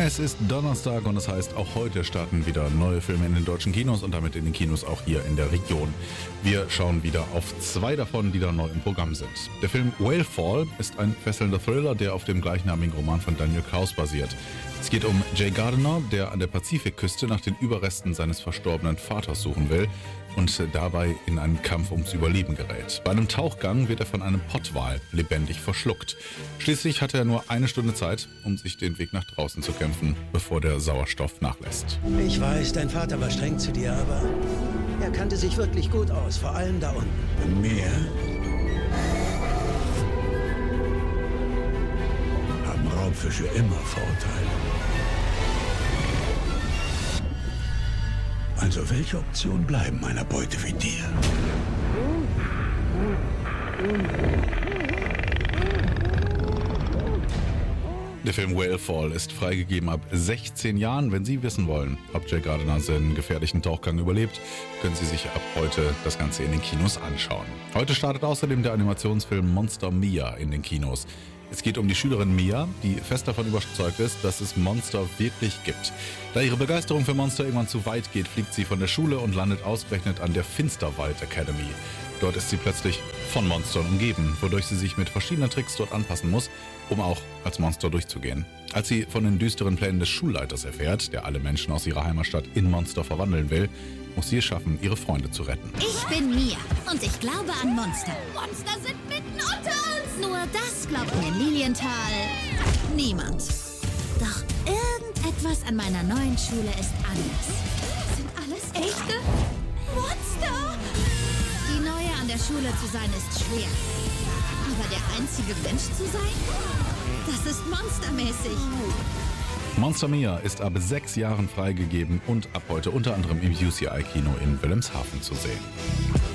Es ist Donnerstag und das heißt, auch heute starten wieder neue Filme in den deutschen Kinos und damit in den Kinos auch hier in der Region. Wir schauen wieder auf 2 davon, die da neu im Programm sind. Der Film Whale Fall ist ein fesselnder Thriller, der auf dem gleichnamigen Roman von Daniel Kraus basiert. Es geht um Jay Gardiner, der an der Pazifikküste nach den Überresten seines verstorbenen Vaters suchen will und dabei in einen Kampf ums Überleben gerät. Bei einem Tauchgang wird er von einem Pottwal lebendig verschluckt. Schließlich hat er nur 1 Stunde Zeit, um sich den Weg nach draußen zu kämpfen, bevor der Sauerstoff nachlässt. Ich weiß, dein Vater war streng zu dir, aber er kannte sich wirklich gut aus, vor allem da unten. Im Meer haben Raubfische immer Vorteile. Also welche Optionen bleiben meiner Beute wie dir? Der Film Whale Fall ist freigegeben ab 16 Jahren. Wenn Sie wissen wollen, ob Jay Gardiner seinen gefährlichen Tauchgang überlebt, können Sie sich ab heute das Ganze in den Kinos anschauen. Heute startet außerdem der Animationsfilm Monster Mia in den Kinos. Es geht um die Schülerin Mia, die fest davon überzeugt ist, dass es Monster wirklich gibt. Da ihre Begeisterung für Monster irgendwann zu weit geht, fliegt sie von der Schule und landet ausgerechnet an der Finsterwald Academy. Dort ist sie plötzlich von Monstern umgeben, wodurch sie sich mit verschiedenen Tricks dort anpassen muss, um auch als Monster durchzugehen. Als sie von den düsteren Plänen des Schulleiters erfährt, der alle Menschen aus ihrer Heimatstadt in Monster verwandeln will, muss sie es schaffen, ihre Freunde zu retten. Ich bin Mia und ich glaube an Monster. Monster sind mitten unter uns! Nur das glaubt mir in Lilienthal niemand. Doch irgendetwas an meiner neuen Schule ist anders. Sind alles echte Monster? Die Neue an der Schule zu sein ist schwer. Aber der einzige Mensch zu sein, das ist monstermäßig. Monster Mia ist ab 6 Jahren freigegeben und ab heute unter anderem im UCI-Kino in Wilhelmshaven zu sehen.